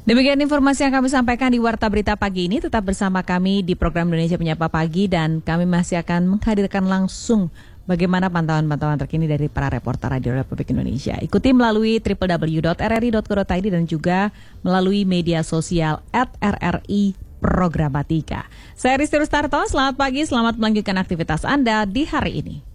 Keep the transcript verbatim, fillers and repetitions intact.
Demikian informasi yang kami sampaikan di Warta Berita Pagi ini. Tetap bersama kami di program Indonesia Menyapa Pagi dan kami masih akan menghadirkan langsung bagaimana pantauan-pantauan terkini dari para reporter Radio Republik Indonesia. Ikuti melalui w w w dot r r i dot co dot i d dan juga melalui media sosial at r r i Programatika. Saya Risti Rustarto, selamat pagi, selamat melanjutkan aktivitas Anda di hari ini.